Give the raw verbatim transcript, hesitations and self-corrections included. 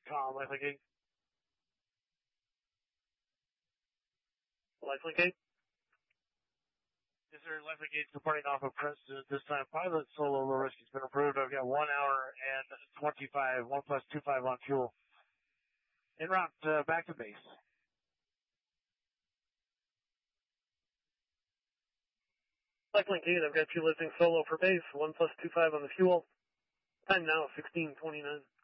Com, Lifelink eight. Lifelink eight? Yes, sir. Lifelink eight departing off of Princeton. This time, pilot solo low risk has been approved. I've got one hour and twenty-five, one plus two five on fuel. En route uh, back to base. Lifelink eight, I've got you lifting solo for base, one plus two five on the fuel. Time now, sixteen twenty-nine.